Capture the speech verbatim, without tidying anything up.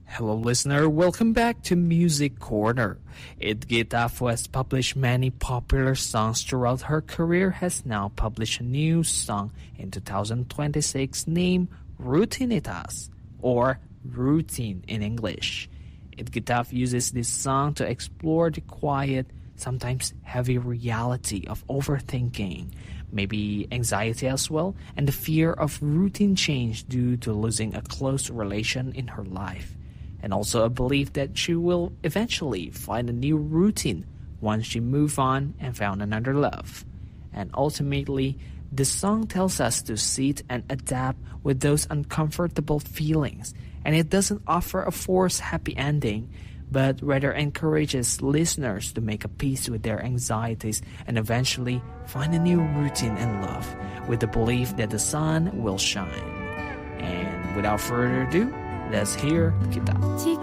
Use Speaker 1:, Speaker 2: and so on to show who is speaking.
Speaker 1: Hello, listener. Welcome back to Music Corner. Edgita, who has published many popular songs throughout her career, has now published a new song in two thousand twenty-six named Routinitas, or Routine in English. Edgita uses this song to explore the quiet, sometimes heavy reality of overthinking, maybe anxiety as well, and the fear of routine change due to losing a close relation in her life. And also a belief that she will eventually find a new routine once she moves on and found another love. And ultimately, the song tells us to sit and adapt with those uncomfortable feelings, and it doesn't offer a forced happy ending, but rather encourages listeners to make a peace with their anxieties and eventually find a new routine and love with the belief that the sun will shine. And without further ado, let's hear Kita.
Speaker 2: Jika